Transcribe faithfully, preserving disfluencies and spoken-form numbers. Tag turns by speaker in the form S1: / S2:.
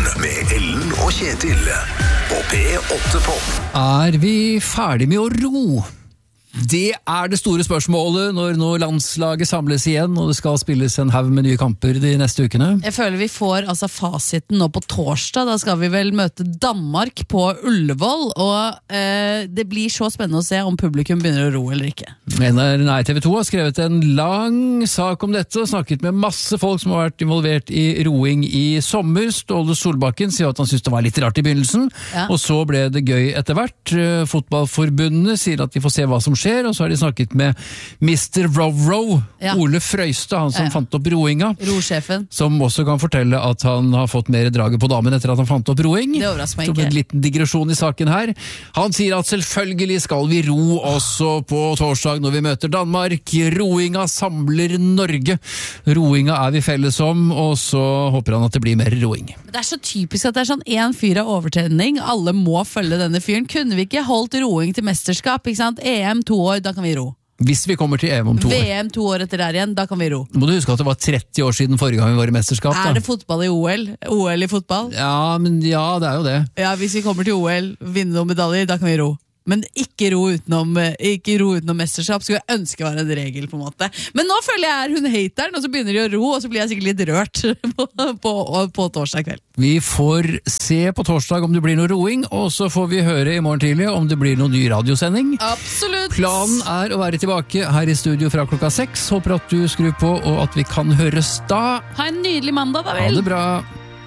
S1: med Ellen og Kjetil på P åtte Pop.
S2: Er vi ferdig med å ro? Det er det store spørsmålet når nå landslaget samles igjen og det skal spilles en haug med nye kamper de neste ukene.
S3: Jeg føler vi får altså fasiten nå på torsdag. Da skal vi vel møte Danmark på Ullevål, og eh, det blir så spennende å se om publikum begynner å ro eller ikke.
S2: Nei, T V to har skrevet en lang sak om dette og snakket med masse folk som har vært involvert i roing i sommer. Ståle Solbakken sier at han synes det var litt rart i begynnelsen,
S3: Ja.
S2: og så ble det gøy etter hvert. Fotballforbundet sier at de får se hva som skjer, og så har de snakket med mister Row-Row,
S3: Ja.
S2: Ole Frøystad, han som
S3: Ja, ja.
S2: fant opp roinga,
S3: Rosjefen.
S2: som også kan fortelle at han har fått mer draget på damen etter at han fant opp roing.
S3: Det overrasker meg
S2: Som
S3: ikke.
S2: en liten digresjon i saken her. Han sier at selvfølgelig skal vi ro også på torsdag når vi møter Danmark. Roinga samler Norge. Roinga er vi felles om, og så håper han at det blir mer roing.
S3: Det er så typisk at det er sånn en fyr av overtenning. Alle må følge denne fyren. Kunne vi ikke holdt roing til mesterskap? Ikke sant? E M to år, da kan vi ro.
S2: Hvis vi kommer til E M om to
S3: V
S2: år.
S3: M to år etter der igjen, da kan vi ro.
S2: Må du huske at det var tretti år siden forrige gang vi var i mesterskap. Da.
S3: Er det fotball i O L? O L i fotball?
S2: Ja, men ja, det er jo det.
S3: Ja, hvis vi kommer til O L, vinne noen medaljer, da kan vi ro. Men ikke ro utenom, ikke ro utenom mesterskap. Skulle jeg ønske var en regel, på en måte. Men nå føler jeg er hun hateren, og så begynner de å ro, og så blir jeg sikkert litt rørt på, på, på torsdag kveld.
S2: Vi får se på torsdag om det blir noe roing, og så får vi høre i morgen tidlig om det blir noen ny radiosending.
S3: Absolutt!
S2: Planen er å være tilbake her i studio fra klokka seks. Håper at du skrur på, og at vi kan høres da.
S3: Ha en nydelig mandag, da
S2: Ha
S3: vel!
S2: det bra!